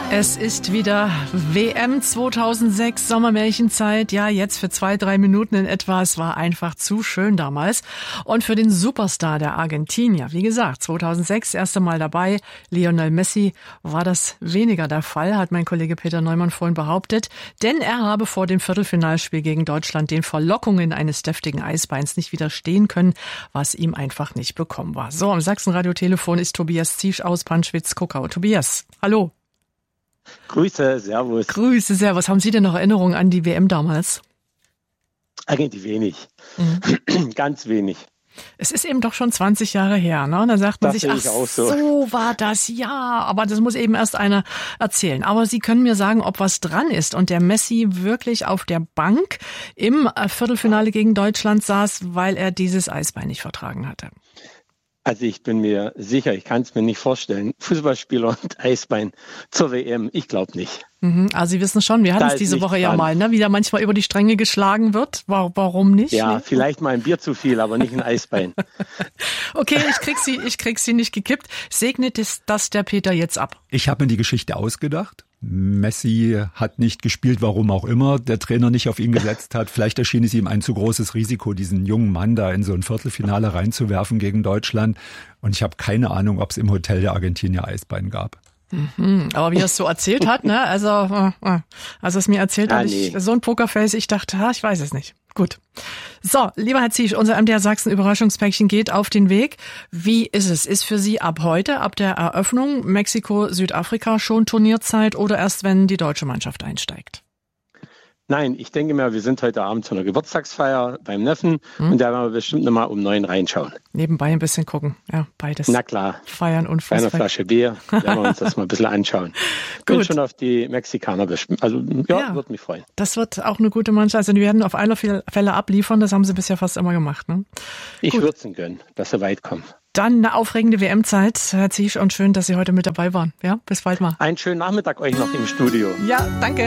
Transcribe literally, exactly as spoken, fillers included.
Es ist wieder W M zweitausendsechs, Sommermärchenzeit. Ja, jetzt für zwei, drei Minuten in etwa. Es war einfach zu schön damals. Und für den Superstar der Argentinier, wie gesagt, zweitausendsechs, erste Mal dabei, Lionel Messi, war das weniger der Fall, hat mein Kollege Peter Neumann vorhin behauptet. Denn er habe vor dem Viertelfinalspiel gegen Deutschland den Verlockungen eines deftigen Eisbeins nicht widerstehen können, was ihm einfach nicht bekommen war. So, am Sachsen-Radio-Telefon ist Tobias Ziesch aus Panschwitz-Kuckau. Tobias, hallo. Grüße, servus. Grüße, servus. Haben Sie denn noch Erinnerungen an die W M damals? Eigentlich wenig. Mhm. Ganz wenig. Es ist eben doch schon zwanzig Jahre her, ne? Und da sagt man das sich, ach, auch so. so war das, ja. Aber das muss eben erst einer erzählen. Aber Sie können mir sagen, ob was dran ist und der Messi wirklich auf der Bank im Viertelfinale gegen Deutschland saß, weil er dieses Eisbein nicht vertragen hatte. Also ich bin mir sicher, ich kann es mir nicht vorstellen. Fußballspieler und Eisbein zur W M, ich glaube nicht. Mhm, also Sie wissen schon, wir hatten es diese Woche dran. ja mal, ne? Wie da manchmal über die Stränge geschlagen wird. Warum nicht? Ja, ne? Vielleicht mal ein Bier zu viel, aber nicht ein Eisbein. Okay, ich krieg sie, ich krieg sie nicht gekippt. Segnet es das der Peter jetzt ab? Ich habe mir die Geschichte ausgedacht. Messi hat nicht gespielt, warum auch immer der Trainer nicht auf ihn gesetzt hat. Vielleicht erschien es ihm ein zu großes Risiko, diesen jungen Mann da in so ein Viertelfinale reinzuwerfen gegen Deutschland. Und ich habe keine Ahnung, ob es im Hotel der Argentinier Eisbein gab. Mhm, aber wie er es so erzählt hat, ne, also, als er es mir erzählt hat, ah, nee. ich, so ein Pokerface, ich dachte, ha, ich weiß es nicht. Gut. So, lieber Herr Ziesch, unser M D R Sachsen Überraschungspäckchen geht auf den Weg. Wie ist es? Ist für Sie ab heute, ab der Eröffnung Mexiko-Südafrika schon Turnierzeit oder erst, wenn die deutsche Mannschaft einsteigt? Nein, ich denke mir, wir sind heute Abend zu einer Geburtstagsfeier beim Neffen hm. und da werden wir bestimmt nochmal um neun reinschauen. Nebenbei ein bisschen gucken, ja, beides. Na klar. Feiern und Fußball. Bei einer Flasche Bier werden wir uns das mal ein bisschen anschauen. Ich bin schon auf die Mexikaner bestimmt, also ja, ja, würde mich freuen. Das wird auch eine gute Mannschaft, also die werden auf alle Fälle abliefern, das haben sie bisher fast immer gemacht. Ne? Ich würde es ihnen gönnen, dass sie weit kommen. Dann eine aufregende W M-Zeit, Herr Ziesch, und schön, dass Sie heute mit dabei waren. Ja, bis bald mal. Einen schönen Nachmittag euch noch im Studio. Ja, danke.